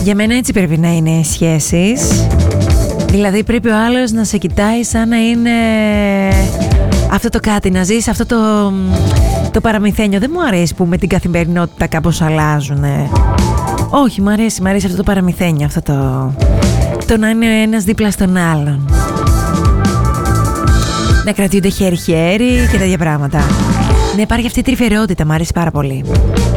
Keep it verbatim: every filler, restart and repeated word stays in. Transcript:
Για μένα έτσι πρέπει να είναι οι σχέσεις. Δηλαδή πρέπει ο άλλος να σε κοιτάει σαν να είναι αυτό το κάτι, να ζεις αυτό το, το παραμυθένιο. Δεν μου αρέσει που με την καθημερινότητα κάπως αλλάζουνε. Όχι, μου αρέσει, μου αρέσει αυτό το παραμυθένιο, αυτό το, το να είναι ο ένας δίπλα στον άλλον. Να κρατιούνται χέρι-χέρι και τέτοια πράγματα. Να υπάρχει αυτή η τρυφερότητα, μου αρέσει πάρα πολύ.